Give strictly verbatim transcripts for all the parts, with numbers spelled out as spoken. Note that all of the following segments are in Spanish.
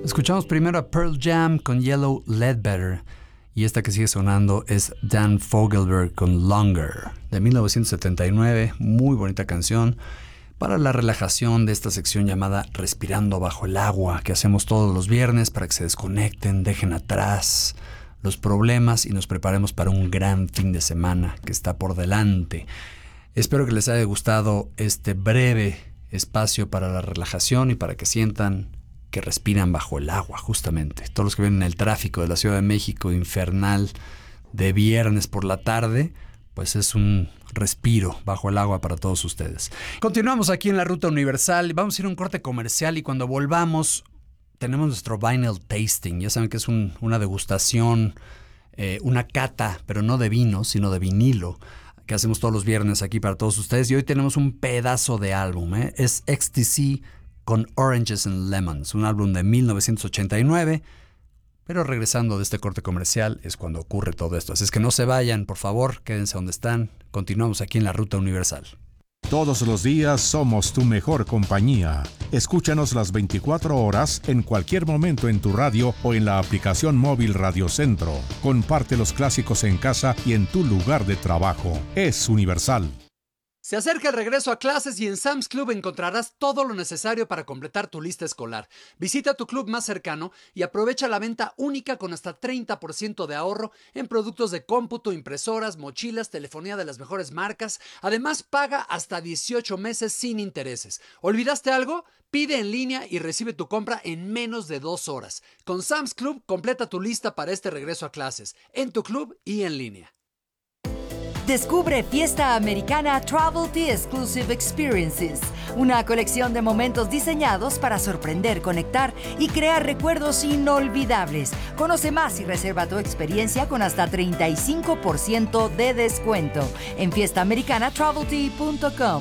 Escuchamos primero a Pearl Jam con Yellow Ledbetter y esta que sigue sonando es Dan Fogelberg con Longer de mil novecientos setenta y nueve, muy bonita canción para la relajación de esta sección llamada Respirando Bajo el Agua que hacemos todos los viernes para que se desconecten, dejen atrás los problemas y nos preparemos para un gran fin de semana que está por delante. Espero que les haya gustado este breve espacio para la relajación y para que sientan que respiran bajo el agua, justamente. Todos los que ven en el tráfico de la Ciudad de México infernal de viernes por la tarde, pues es un respiro bajo el agua para todos ustedes. Continuamos aquí en la Ruta Universal. Vamos a ir a un corte comercial y cuando volvamos tenemos nuestro vinyl tasting. Ya saben que es un, una degustación, eh, una cata, pero no de vino, sino de vinilo, que hacemos todos los viernes aquí para todos ustedes. Y hoy tenemos un pedazo de álbum, ¿eh? Es Ecstasy con Oranges and Lemons, un álbum de mil novecientos ochenta y nueve. Pero regresando de este corte comercial es cuando ocurre todo esto. Así es que no se vayan, por favor, quédense donde están. Continuamos aquí en la Ruta Universal. Todos los días somos tu mejor compañía. Escúchanos las veinticuatro horas en cualquier momento en tu radio o en la aplicación móvil Radio Centro. Comparte los clásicos en casa y en tu lugar de trabajo. Es Universal. Se acerca el regreso a clases y en Sam's Club encontrarás todo lo necesario para completar tu lista escolar. Visita tu club más cercano y aprovecha la venta única con hasta treinta por ciento de ahorro en productos de cómputo, impresoras, mochilas, telefonía de las mejores marcas. Además, paga hasta dieciocho meses sin intereses. ¿Olvidaste algo? Pide en línea y recibe tu compra en menos de dos horas. Con Sam's Club, completa tu lista para este regreso a clases, en tu club y en línea. Descubre Fiesta Americana Travel Tea Exclusive Experiences, una colección de momentos diseñados para sorprender, conectar y crear recuerdos inolvidables. Conoce más y reserva tu experiencia con hasta treinta y cinco por ciento de descuento en fiesta americana travel tea punto com.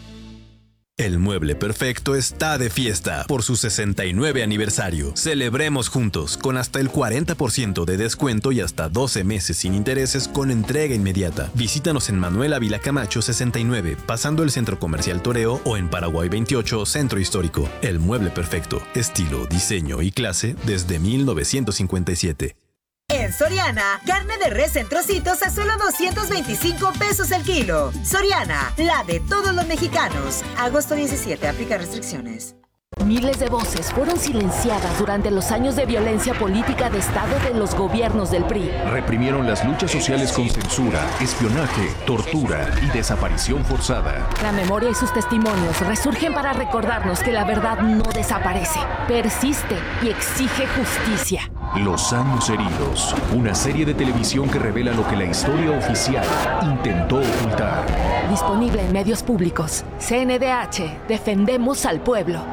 El Mueble Perfecto está de fiesta por su sesenta y nueve aniversario. Celebremos juntos con hasta el cuarenta por ciento de descuento y hasta doce meses sin intereses con entrega inmediata. Visítanos en Manuel Ávila Camacho sesenta y nueve, pasando el Centro Comercial Toreo o en Paraguay veintiocho, Centro Histórico. El Mueble Perfecto, estilo, diseño y clase desde mil novecientos cincuenta y siete. En Soriana, carne de res en trocitos a solo doscientos veinticinco pesos el kilo. Soriana, la de todos los mexicanos. Agosto diecisiete, aplica restricciones. Miles de voces fueron silenciadas durante los años de violencia política de Estado de los gobiernos del P R I. Reprimieron las luchas sociales con censura, espionaje, tortura y desaparición forzada. La memoria y sus testimonios resurgen para recordarnos que la verdad no desaparece, persiste y exige justicia. Los años heridos, una serie de televisión que revela lo que la historia oficial intentó ocultar. Disponible en medios públicos. C N D H, defendemos al pueblo.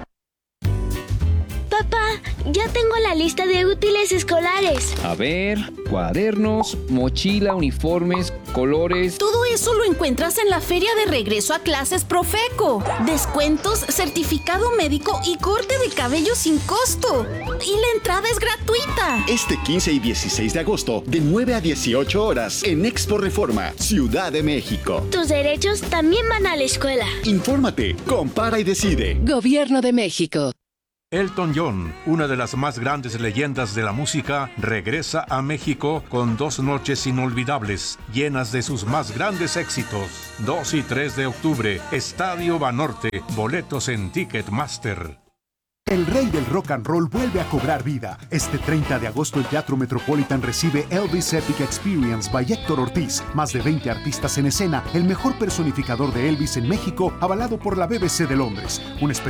Papá, ya tengo la lista de útiles escolares. A ver, cuadernos, mochila, uniformes, colores... Todo eso lo encuentras en la feria de regreso a clases Profeco. Descuentos, certificado médico y corte de cabello sin costo. Y la entrada es gratuita. Este quince y dieciséis de agosto, de nueve a dieciocho horas, en Expo Reforma, Ciudad de México. Tus derechos también van a la escuela. Infórmate, compara y decide. Gobierno de México. Elton John, una de las más grandes leyendas de la música, regresa a México con dos noches inolvidables, llenas de sus más grandes éxitos. dos y tres de octubre, Estadio Banorte, boletos en Ticketmaster. El rey del rock and roll vuelve a cobrar vida. Este treinta de agosto el Teatro Metropolitan recibe Elvis Epic Experience by Héctor Ortiz. Más de veinte artistas en escena, el mejor personificador de Elvis en México, avalado por la B B C de Londres. Un espectáculo